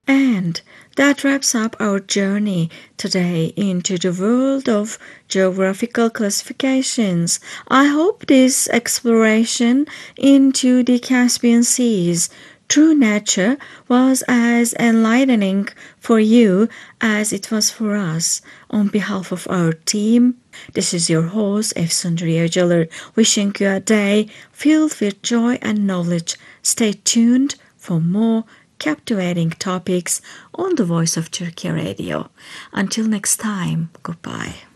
And that wraps up our journey today into the world of geographical classifications. I hope this exploration into the Caspian Sea's true nature was as enlightening for you as it was for us. On behalf of our team, this is your host, Efsundri Öcalan, wishing you a day filled with joy and knowledge. Stay tuned for more captivating topics on the Voice of Turkey Radio. Until next time, goodbye.